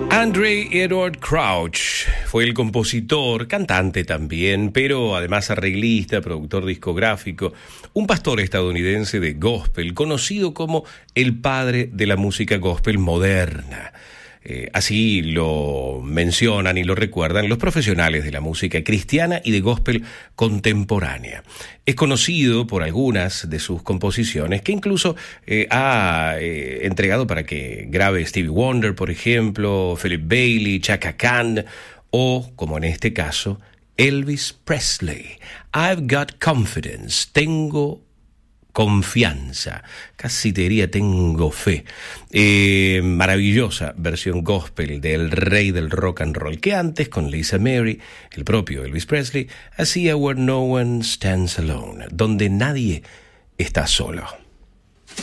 Andre Edward Crouch fue el compositor, cantante también, pero además arreglista, productor discográfico, un pastor estadounidense de gospel, conocido como el padre de la música gospel moderna. Así lo mencionan y lo recuerdan los profesionales de la música cristiana y de gospel contemporánea. Es conocido por algunas de sus composiciones que incluso ha entregado para que grabe Stevie Wonder, por ejemplo, Philip Bailey, Chaka Khan o, como en este caso, Elvis Presley. I've got confidence, tengo confianza, casi te diría tengo fe. Maravillosa versión gospel del rey del rock and roll, que antes con Lisa Mary, el propio Elvis Presley, hacía Where No One Stands Alone, donde nadie está solo.